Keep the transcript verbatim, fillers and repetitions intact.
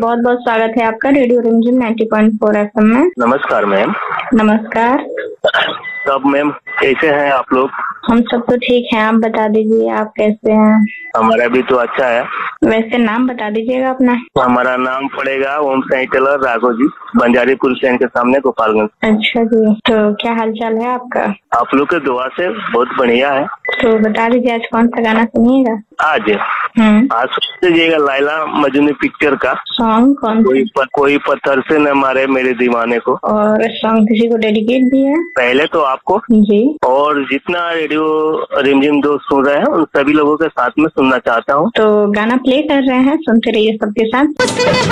बहुत बहुत स्वागत है आपका रेडियो रिमझिम नाइंटी पॉइंट फोर एफएम में। नमस्कार मैम। नमस्कार। तब मैम कैसे हैं आप लोग? हम सब तो ठीक हैं, आप बता दीजिए आप कैसे हैं? हमारा भी तो अच्छा है। वैसे नाम बता दीजिएगा अपना। हमारा नाम पड़ेगा ओम साई टेलर राघव जी, बंजारीपुर स्टैंड के सामने गोपालगंज। अच्छा जी, तो क्या हाल चाल है आपका? आप लोग के दुआ से बहुत बढ़िया है। तो बता दीजिए आज कौन सा गाना सुनिएगा? आज हम्म आज सुन लीजिएगा लैला मजनू पिक्चर का सॉन्ग कौन कोई प, कोई पत्थर से न मारे मेरे दीवाने को। और सॉन्ग किसी को डेडिकेट भी है? पहले तो आपको जी, और जितना रेडियो रिमझिम दोस्त सुन रहे हैं उन सभी लोगों के साथ में सुनना चाहता हूँ। तो गाना प्ले कर रहे हैं, सुनते रहिए सबके साथ।